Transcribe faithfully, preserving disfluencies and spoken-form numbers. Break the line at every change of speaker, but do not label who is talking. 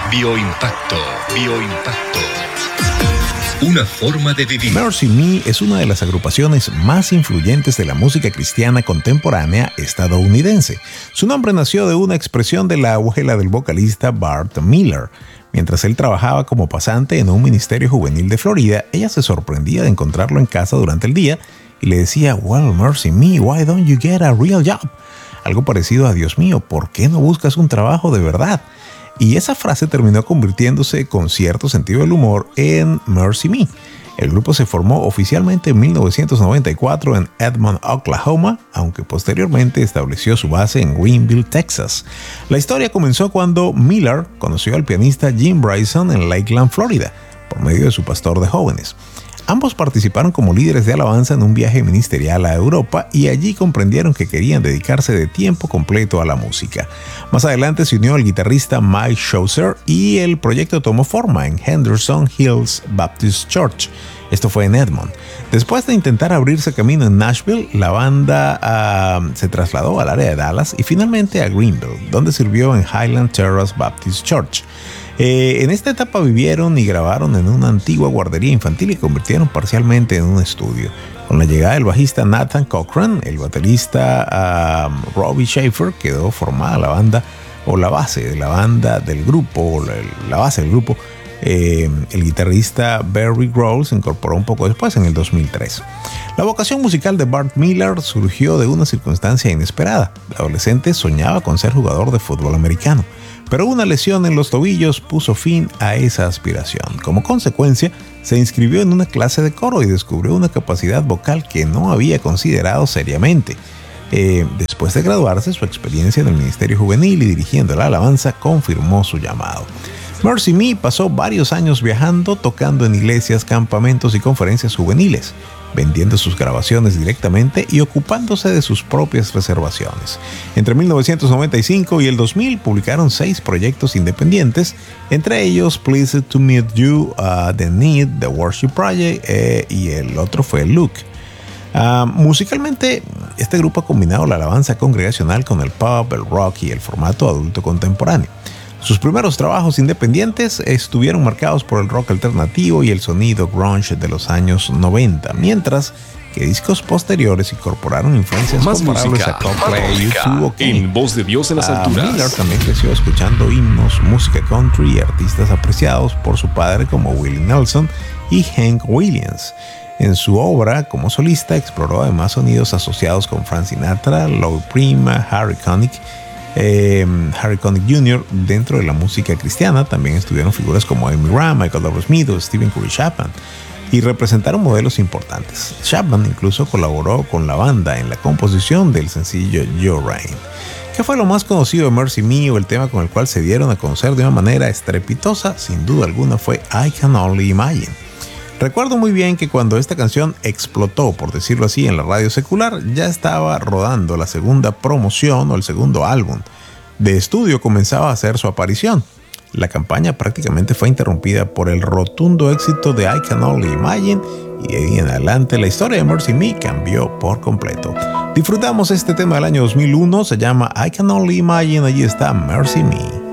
Bioimpacto, bioimpacto. Una forma de vivir.
Mercy Me es una de las agrupaciones más influyentes de la música cristiana contemporánea estadounidense. Su nombre nació de una expresión de la abuela del vocalista Bart Miller. Mientras él trabajaba como pasante en un ministerio juvenil de Florida, ella se sorprendía de encontrarlo en casa durante el día y le decía, "Well, Mercy Me, why don't you get a real job?" Algo parecido a "Dios mío, ¿por qué no buscas un trabajo de verdad?" Y esa frase terminó convirtiéndose con cierto sentido del humor en Mercy Me. El grupo se formó oficialmente en mil novecientos noventa y cuatro en Edmond, Oklahoma, aunque posteriormente estableció su base en Greenville, Texas. La historia comenzó cuando Miller conoció al pianista Jim Bryson en Lakeland, Florida, por medio de su pastor de jóvenes. Ambos participaron como líderes de alabanza en un viaje ministerial a Europa y allí comprendieron que querían dedicarse de tiempo completo a la música. Más adelante se unió el guitarrista Mike Schlosser y el proyecto tomó forma en Henderson Hills Baptist Church. Esto fue en Edmond. Después de intentar abrirse camino en Nashville, la banda uh, se trasladó al área de Dallas y finalmente a Greenville, donde sirvió en Highland Terrace Baptist Church. Eh, en esta etapa vivieron y grabaron en una antigua guardería infantil y convirtieron parcialmente en un estudio. Con la llegada del bajista Nathan Cochran, el baterista uh, Robbie Schaefer, quedó formada la banda o la base de la banda del grupo, o la, la base del grupo. Eh, el guitarrista Barry Grohl se incorporó un poco después, en el dos mil tres. La vocación musical de Bart Miller surgió de una circunstancia inesperada. El adolescente soñaba con ser jugador de fútbol americano, pero una lesión en los tobillos puso fin a esa aspiración. Como consecuencia, se inscribió en una clase de coro y descubrió una capacidad vocal que no había considerado seriamente. Eh, después de graduarse, su experiencia en el ministerio juvenil y dirigiendo la alabanza confirmó su llamado. Mercy Me pasó varios años viajando, tocando en iglesias, campamentos y conferencias juveniles, vendiendo sus grabaciones directamente y ocupándose de sus propias reservaciones. Entre mil novecientos noventa y cinco y el dos mil publicaron seis proyectos independientes, entre ellos Pleased to Meet You, uh, The Need, The Worship Project eh, y el otro fue Look. Uh, musicalmente, este grupo ha combinado la alabanza congregacional con el pop, el rock y el formato adulto contemporáneo. Sus primeros trabajos independientes estuvieron marcados por el rock alternativo y el sonido grunge de los años noventa, mientras que discos posteriores incorporaron influencias
más
comparables
música,
a Coldplay, U dos o King.
En Voz de Dios en las alturas.
Uh, Miller también creció escuchando himnos, música country y artistas apreciados por su padre como Willie Nelson y Hank Williams. En su obra como solista exploró además sonidos asociados con Frank Sinatra, Lou Prima, Harry Connick, Eh, Harry Connick junior Dentro de la música cristiana también estuvieron figuras como Amy Graham, Michael W. Smith o Stephen Curry Chapman y representaron modelos importantes. Chapman incluso colaboró con la banda en la composición del sencillo Your Rain. ¿Qué fue lo más conocido de Mercy Me o el tema con el cual se dieron a conocer de una manera estrepitosa? Sin duda alguna fue I Can Only Imagine. Recuerdo muy bien que cuando esta canción explotó, por decirlo así, en la radio secular, ya estaba rodando la segunda promoción o el segundo álbum de estudio comenzaba a hacer su aparición. La campaña prácticamente fue interrumpida por el rotundo éxito de I Can Only Imagine y de ahí en adelante la historia de Mercy Me cambió por completo. Disfrutamos este tema del año dos mil uno, se llama I Can Only Imagine, allí está Mercy Me.